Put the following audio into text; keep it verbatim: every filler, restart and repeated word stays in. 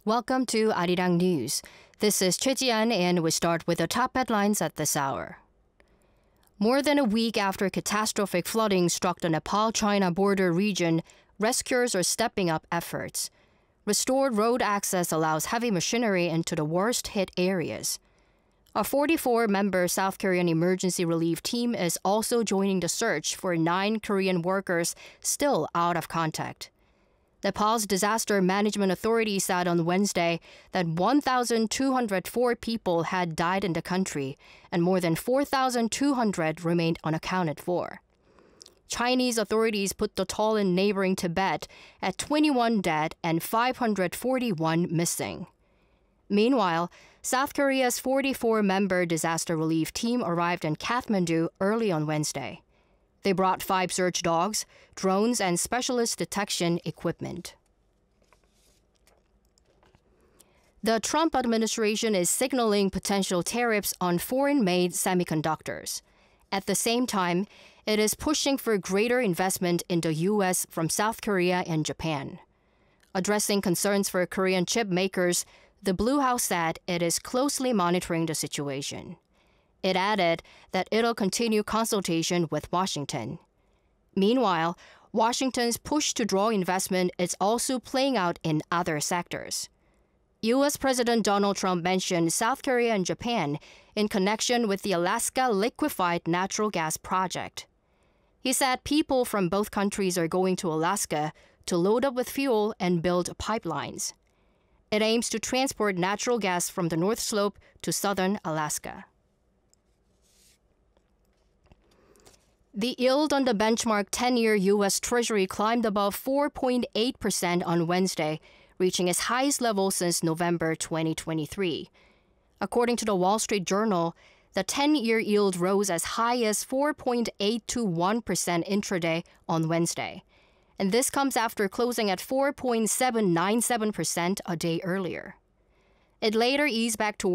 Welcome to Arirang News. This is Choi Ji-an, and we start with the top headlines at this hour. More than a week after catastrophic flooding struck the Nepal-China border region, rescuers are stepping up efforts. Restored road access allows heavy machinery into the worst-hit areas. A forty-four member South Korean emergency relief team is also joining the search for nine Korean workers still out of contact. Nepal's Disaster Management Authority said on Wednesday that one thousand two hundred four people had died in the country and more than four thousand two hundred remained unaccounted for. Chinese authorities put the toll in neighboring Tibet at twenty-one dead and five hundred forty-one missing. Meanwhile, South Korea's forty-four member disaster relief team arrived in Kathmandu early on Wednesday. They brought five search dogs, drones, and specialist detection equipment. The Trump administration is signaling potential tariffs on foreign-made semiconductors. At the same time, it is pushing for greater investment in the U S from South Korea and Japan. Addressing concerns for Korean chip makers, the Blue House said it is closely monitoring the situation. It added that it'll continue consultation with Washington. Meanwhile, Washington's push to draw investment is also playing out in other sectors. U S President Donald Trump mentioned South Korea and Japan in connection with the Alaska Liquefied Natural Gas Project. He said people from both countries are going to Alaska to load up with fuel and build pipelines. It aims to transport natural gas from the North Slope to southern Alaska. The yield on the benchmark ten-year U S Treasury climbed above four point eight percent on Wednesday, reaching its highest level since November twenty twenty-three. According to the Wall Street Journal, the ten-year yield rose as high as four point eight two one percent intraday on Wednesday. And this comes after closing at four point seven nine seven percent a day earlier. It later eased back to